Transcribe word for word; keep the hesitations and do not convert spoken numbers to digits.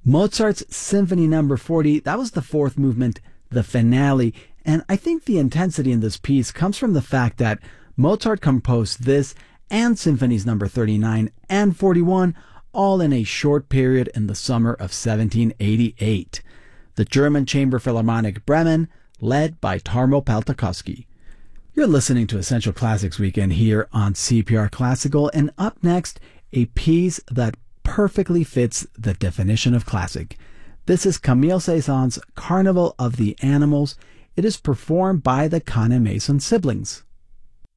Mozart's Symphony Number forty, that was the fourth movement, the finale, and I think the intensity in this piece comes from the fact that Mozart composed this and Symphonies Number thirty-nine and forty-one all in a short period in the summer of seventeen eighty-eight. The German Chamber Philharmonic Bremen, led by Tarmo Peltokoski. You're listening to Essential Classics Weekend here on C P R Classical, and up next, a piece that perfectly fits the definition of classic. This is Camille Saint-Saëns' Carnival of the Animals. It is performed by the Kahnemäson siblings.